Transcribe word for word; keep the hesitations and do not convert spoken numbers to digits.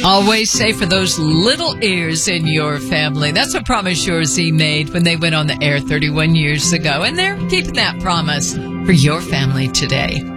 Always say for those little ears in your family. That's a promise yours he made when they went on the air thirty-one years ago. And they're keeping that promise for your family today.